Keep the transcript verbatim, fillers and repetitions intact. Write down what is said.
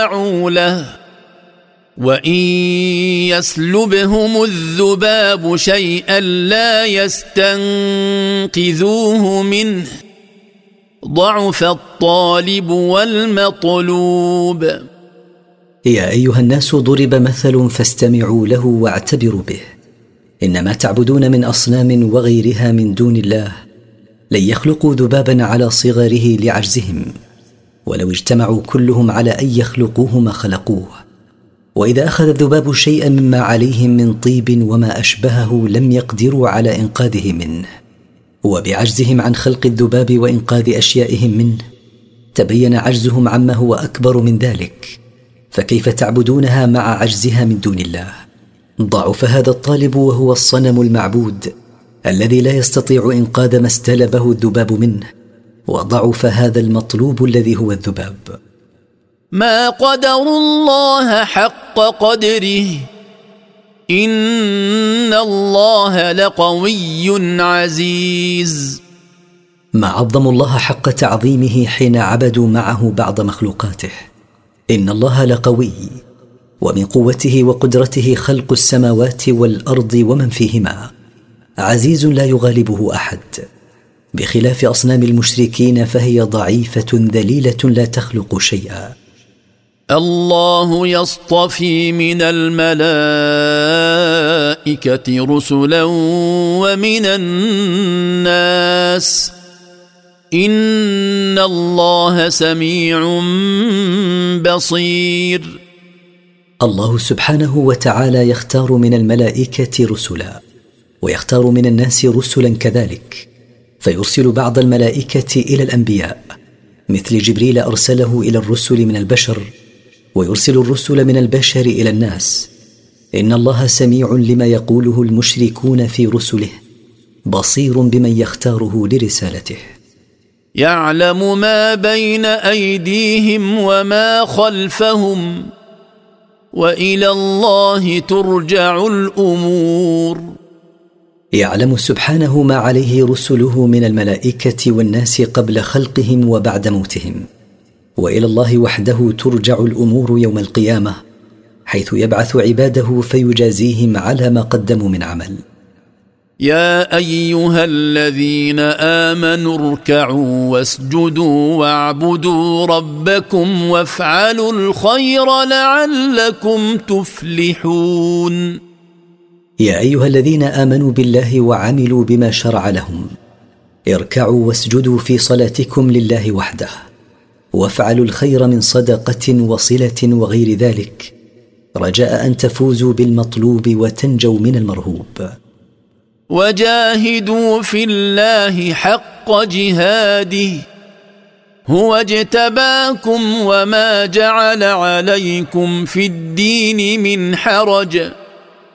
له وإن يسلبهم الذباب شيئا لا يستنقذوه منه ضعف الطالب والمطلوب. يا أيها الناس ضرب مثل فاستمعوا له واعتبروا به. إنما تعبدون من أصنام وغيرها من دون الله لن يخلقوا ذبابا على صغره لعجزهم، ولو اجتمعوا كلهم على أن يخلقوه ما خلقوه. وإذا أخذ الذباب شيئا مما عليهم من طيب وما أشبهه لم يقدروا على إنقاذه منه، وبعجزهم عن خلق الذباب وإنقاذ أشيائهم منه تبين عجزهم عما هو أكبر من ذلك، فكيف تعبدونها مع عجزها من دون الله؟ ضعف هذا الطالب وهو الصنم المعبود الذي لا يستطيع إنقاذ ما استلبه الذباب منه، وضعف هذا المطلوب الذي هو الذباب. ما قدروا الله حق قدره إن الله لقوي عزيز. ما عظموا الله حق تعظيمه حين عبدوا معه بعض مخلوقاته. إن الله لقوي، ومن قوته وقدرته خلق السماوات والأرض ومن فيهما، عزيز لا يغالبه أحد، بخلاف أصنام المشركين فهي ضعيفة ذليلة لا تخلق شيئا. الله يصطفي من الملائكة رسلا ومن الناس إن الله سميع بصير. الله سبحانه وتعالى يختار من الملائكة رسلا، ويختار من الناس رسلا كذلك، فيرسل بعض الملائكة إلى الأنبياء مثل جبريل أرسله إلى الرسل من البشر، ويرسل الرسل من البشر إلى الناس. إن الله سميع لما يقوله المشركون في رسله، بصير بمن يختاره لرسالته. يعلم ما بين أيديهم وما خلفهم وإلى الله ترجع الأمور. يعلم سبحانه ما عليه رسله من الملائكة والناس قبل خلقهم وبعد موتهم، وإلى الله وحده ترجع الأمور يوم القيامة، حيث يبعث عباده فيجازيهم على ما قدموا من عمل. يا أيها الذين آمنوا اركعوا واسجدوا واعبدوا ربكم وافعلوا الخير لعلكم تفلحون. يا أيها الذين آمنوا بالله وعملوا بما شرع لهم، اركعوا واسجدوا في صلاتكم لله وحده، وافعلوا الخير من صدقة وصلة وغير ذلك، رجاء أن تفوزوا بالمطلوب وتنجوا من المرهوب. وجاهدوا في الله حق جهاده هو اجتباكم وما جعل عليكم في الدين من حرج